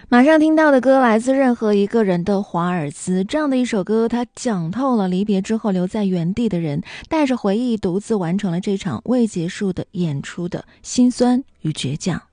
马上听到的歌来自任何一个人的华尔兹，这样的一首歌，它讲透了离别之后留在原地的人带着回忆独自完成了这场未结束的演出的辛酸与倔强。